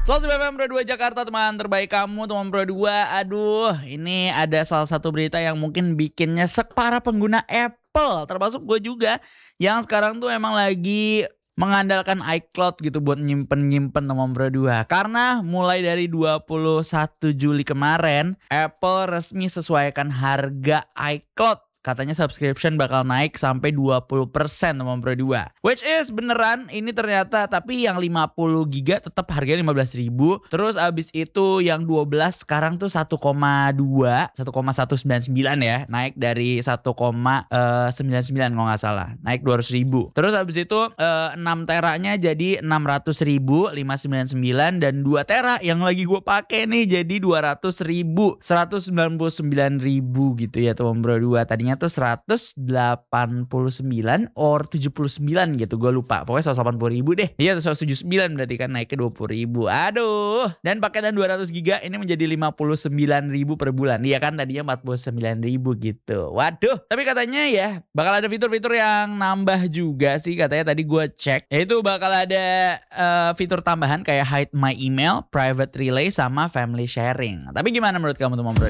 Selamat FM Pro 2 Jakarta, teman terbaik kamu, teman Pro 2. Aduh, ini ada salah satu berita yang mungkin bikin nyesek para pengguna Apple, termasuk gue juga, yang sekarang tuh emang lagi mengandalkan iCloud gitu buat nyimpen teman Pro 2. Karena mulai dari 21 Juli kemarin, Apple resmi sesuaikan harga iCloud. Katanya subscription bakal naik sampai 20% teman Pro 2. Which is beneran ini ternyata, tapi yang 50 giga tetap harganya 15.000. Terus abis itu yang 12 sekarang tuh 1,199 ya. Naik dari 1,99 kalau nggak salah. Naik 200.000. Terus abis itu 6 teranya jadi 600.000 599, dan 2 tera yang lagi gue pakai nih jadi 200.000 199.000 gitu ya teman Bro 2. Tadinya tuh 189 or 79 gitu, gue lupa. Pokoknya 180.000 deh. Iya, 179 berarti kan naik ke 20.000. Aduh. Dan paketan 200 giga ini menjadi 59.000 per bulan. Iya kan tadinya 49.000 gitu. Waduh. Tapi katanya ya bakal ada fitur-fitur yang nambah juga sih katanya, tadi gue cek. Yaitu bakal ada fitur tambahan kayak hide my email, private relay, sama family sharing. Tapi gimana menurut kamu teman Bro?